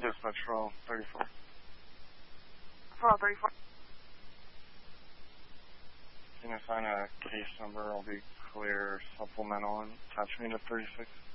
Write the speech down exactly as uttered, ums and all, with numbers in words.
dispatch for all thirty-four. For all thirty-four. Can you assign a case number? I'll be clear supplemental and attach me to thirty-six.